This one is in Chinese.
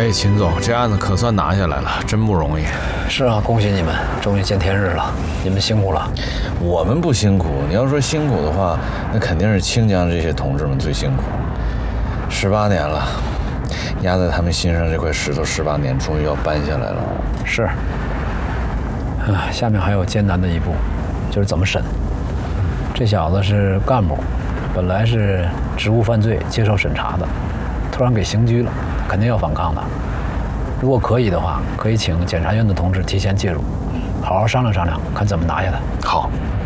哎，秦总，这案子可算拿下来了，真不容易。 是啊，恭喜你们，终于见天日了，你们辛苦了。 我们不辛苦，你要说辛苦的话，那肯定是清江这些同志们最辛苦。18年了，压在他们心上这块石头18年，终于要搬下来了。 是。啊，下面还有艰难的一步，就是怎么审。这小子是干部，本来是职务犯罪接受审查的，突然给刑拘了，肯定要反抗的。如果可以的话，可以请检察院的同志提前介入，好好商量商量，看怎么拿下他。 好。